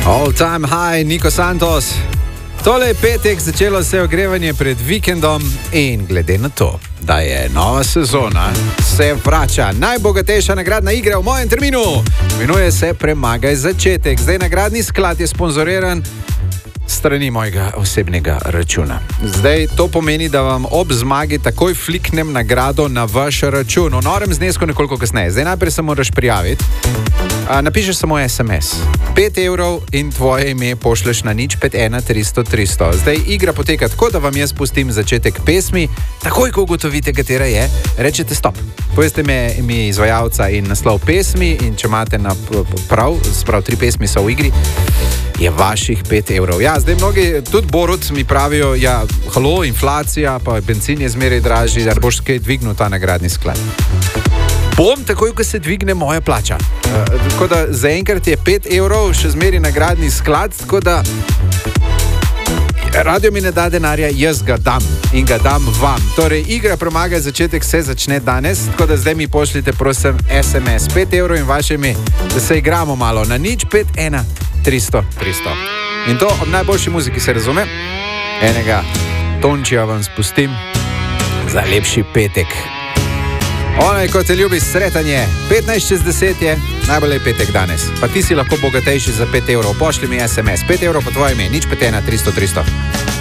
All time high, Nico Santos. Tole je petek, začelo se je ogrevanje pred vikendom in glede na to, da je nova sezona, se vrača najbogatejša nagradna igra v mojem terminu. Imenuje se Premagaj začetek. Zdaj nagradni sklad je sponzoriran strani mojega osebnega računa. Zdaj to pomeni, da vam ob zmagi takoj fliknem nagrado na vaš račun. V norem znesku nekoliko kasneje. Zdaj najprej se moraš prijaviti. Napišeš samo SMS. 5 evrov in tvoje ime pošleš na 051 300 300. Zdaj igra poteka tako, da vam jaz pustim začetek pesmi. Takoj, ko ugotovite, katera je, rečete stop. Poveste mi izvajalca in naslov pesmi in če imate na prav, sprav 3 pesmi so v igri, je vaših 5 evrov. Ja, zdaj mnogi, tudi Borut mi pravijo, ja, halo, inflacija, pa benzin je zmeraj dražji, da boš kaj dvignil ta nagradni sklad. Bom takoj, ko se dvigne moja plača. Tako da zaenkrat je 5 evrov še zmeraj nagradni sklad, tako da radio mi ne da denarja, jaz ga dam in ga dam vam. Torej, igra Premagaj začetek se začne danes, tako da zdaj mi pošljite, prosim, SMS. 5 evrov in vaše ime, da se igramo malo na 051 300 300. In to ob najboljši muziki, se razume? Enega tončija vam spustim za lepši petek. Onaj, ko te ljubi, sretanje. 15:60 je, najbolj je petek danes. Pa ti si lahko bogatejši za 5 evrov. Pošli mi SMS. 5 evrov po tvoje ime, 051 300 300.